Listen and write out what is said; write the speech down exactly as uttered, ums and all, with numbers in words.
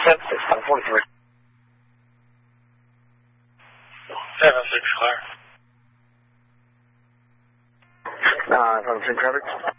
seven six five forty-three. seven six, clear. Uh, seven six traffic.